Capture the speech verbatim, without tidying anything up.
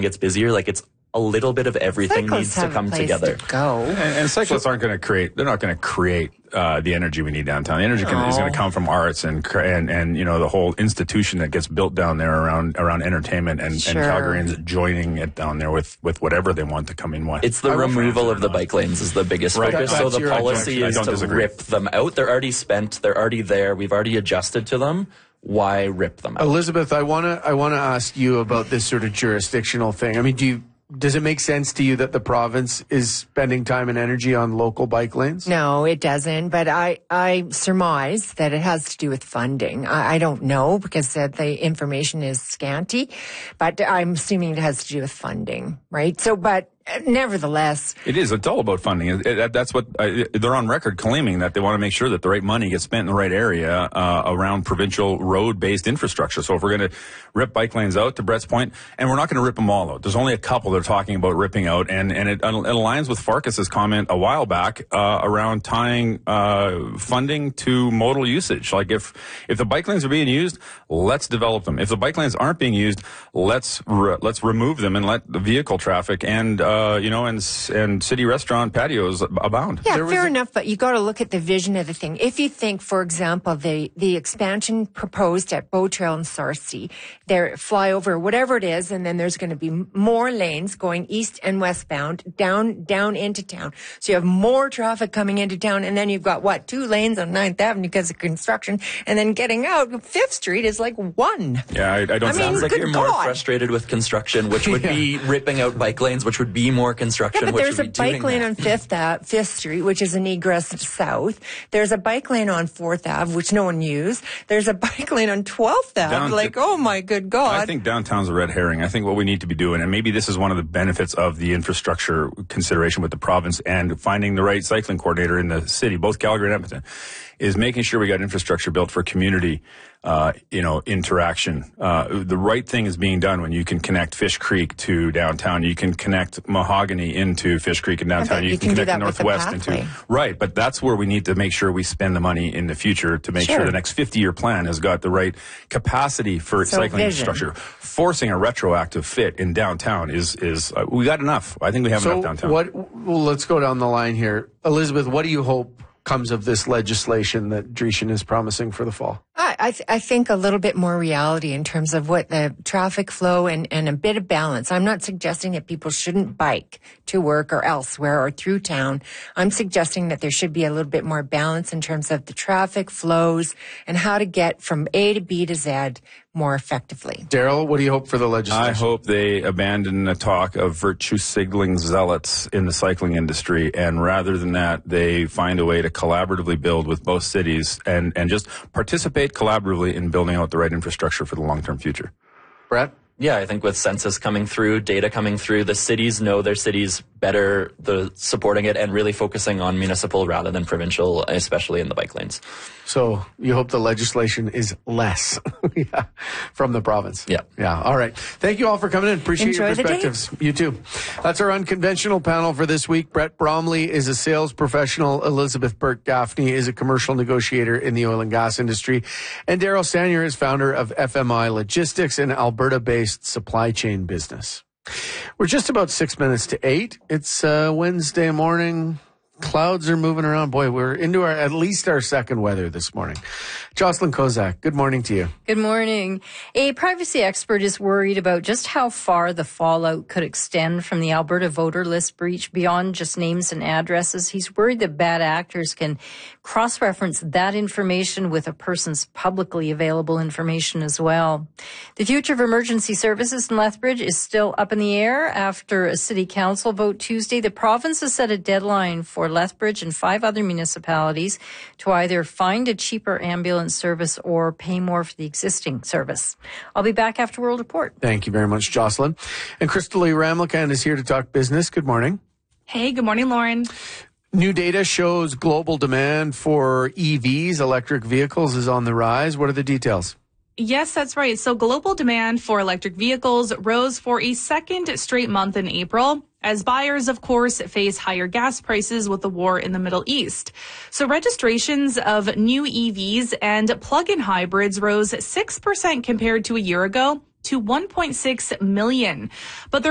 gets busier. Like, it's a little bit of everything Cyclists needs to come together. To go. And, and cyclists aren't going to create, they're not going to create uh, the energy we need downtown. The energy can, is going to come from arts and, and, and, you know, the whole institution that gets built down there around, around entertainment and, Sure. and Calgarians joining it down there with, with whatever they want to come in with. It's the removal of the bike lanes is the biggest Right. focus. That- So that's the your- policy I is don't to disagree. rip them out. They're already spent. They're already there. We've already adjusted to them. Why rip them out? Elizabeth, I want to I want to ask you about this sort of jurisdictional thing. I mean, do you does it make sense to you that the province is spending time and energy on local bike lanes? No, it doesn't. But I, I surmise that it has to do with funding. I, I don't know because uh, the information is scanty, but I'm assuming it has to do with funding, right? So, but uh, nevertheless, It is. It's all about funding. It, it, that's what uh, they're on record claiming, that they want to make sure that the right money gets spent in the right area uh, around provincial road-based infrastructure. So if we're going to rip bike lanes out, to Brett's point, and we're not going to rip them all out. There's only a couple they're talking about ripping out, and and it, it aligns with Farkas's comment a while back uh, around tying uh, funding to modal usage. Like if if the bike lanes are being used, let's develop them. If the bike lanes aren't being used, let's re- let's remove them and let the vehicle traffic and uh, you know and and city restaurant patios abound. yeah, There was fair a- enough, but you got to look at the vision of the thing. If you think, for example, the, the expansion proposed at Bow Trail and Sarcee, their flyover, whatever it is, and then there's going to be more lanes going east and westbound down, down into town. So you have more traffic coming into town, and then you've got, what, two lanes on ninth Avenue because of construction, and then getting out, fifth Street is like one. Yeah, I, I don't. I mean, Sounds like good you're more God. frustrated with construction, which would be ripping out bike lanes, which would be more construction. Yeah, but which there's would a be doing bike lane that. on Fifth Ave, Fifth Street, which is an egress south. There's a bike lane on Fourth Ave, which no one used. There's a bike lane on Twelfth Ave. Down- like, oh my good God! I think downtown's a red herring. I think what we need to be doing, and maybe this is one of the benefits of the infrastructure consideration with the province and finding the right cycling coordinator in the city, both Calgary and Edmonton, is making sure we got infrastructure built for community, uh, you know, interaction. Uh, the right thing is being done when you can connect Fish Creek to downtown. You can connect Mahogany into Fish Creek and downtown. bet You, you can can do connect that with the Northwest into pathway. right. But that's where we need to make sure we spend the money in the future to make sure, Sure. the next fifty-year plan has got the right capacity for So cycling vision. infrastructure. Forcing a retroactive fit in downtown is is uh, we got enough. I think we have So enough downtown. what? Well, let's go down the line here. Elizabeth, what do you hope comes of this legislation that Dreeshen is promising for the fall? I, I, th- I think a little bit more reality in terms of what the traffic flow and, and a bit of balance. I'm not suggesting that people shouldn't bike to work or elsewhere or through town. I'm suggesting that there should be a little bit more balance in terms of the traffic flows and how to get from A to B to Z more effectively. Daryl, what do you hope for the legislation? I hope they abandon the talk of virtue signaling zealots in the cycling industry, and rather than that, they find a way to collaboratively build with both cities and, and just participate collaboratively in building out the right infrastructure for the long-term future. Brett? Yeah, I think with census coming through, data coming through, the cities know their cities better, the supporting it and really focusing on municipal rather than provincial, especially in the bike lanes. So you hope the legislation is less yeah, from the province. Yeah. Yeah. All right. Thank you all for coming in. Appreciate Enjoy your the day. perspectives. You too. That's our unconventional panel for this week. Brett Bromley is a sales professional. Elizabeth Burke-Gaffney is a commercial negotiator in the oil and gas industry. And Daryl Sanier is founder of F M I Logistics, an Alberta-based supply chain business. We're just about six minutes to eight. It's uh, Wednesday morning. Clouds are moving around. Boy, we're into our at least our second weather this morning. Jocelyn Kozak, good morning to you. Good morning. A privacy expert is worried about just how far the fallout could extend from the Alberta voter list breach beyond just names and addresses. He's worried that bad actors can cross-reference that information with a person's publicly available information as well. The future of emergency services in Lethbridge is still up in the air after a city council vote Tuesday. The province has set a deadline for Lethbridge and five other municipalities to either find a cheaper ambulance service or pay more for the existing service. I'll be back after World Report. Thank you very much, Jocelyn. And Crystal Lee Ramlakan is here to talk business. Good morning. Hey, good morning, Lauren. New data shows global demand for E Vs, electric vehicles, is on the rise. What are the details? Yes, that's right. So global demand for electric vehicles rose for a second straight month in April, as buyers, of course, face higher gas prices with the war in the Middle East. So registrations of new E Vs and plug-in hybrids rose six percent compared to a year ago to one point six million. But there